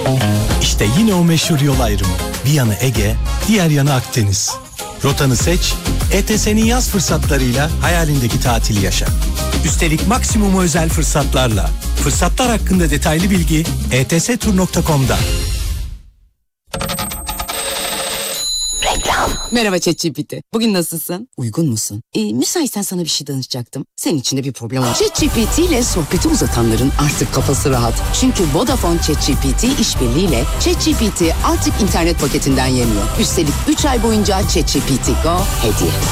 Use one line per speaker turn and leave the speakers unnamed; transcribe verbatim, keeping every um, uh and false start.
İşte yine o meşhur yol ayrımı. Bir yanı Ege, diğer yanı Akdeniz. Rotanı seç, E T S'nin yaz fırsatlarıyla hayalindeki tatili yaşa. Üstelik maksimum özel fırsatlarla. Fırsatlar hakkında detaylı bilgi e t s tur nokta com'da.
Merhaba ChatGPT. Bugün nasılsın? Uygun musun? Ee, müsaitsen sana bir şey danışacaktım. Senin içinde bir problem var. ChatGPT ile sohbeti uzatanların artık kafası rahat. Çünkü Vodafone ChatGPT işbirliğiyle ChatGPT artık internet paketinden yemiyor. Üstelik üç ay boyunca ChatGPT Go hediye.